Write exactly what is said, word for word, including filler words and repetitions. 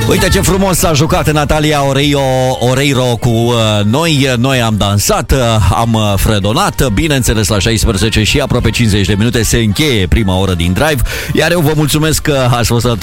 Uite ce frumos s-a jucat Natalia Oreiro, Oreiro cu uh, noi. Noi am dansat, uh, am uh, fredonat. Bineînțeles, la șaisprezece și aproape cincizeci de minute se încheie prima oră din Drive. Iar eu vă mulțumesc că ați fost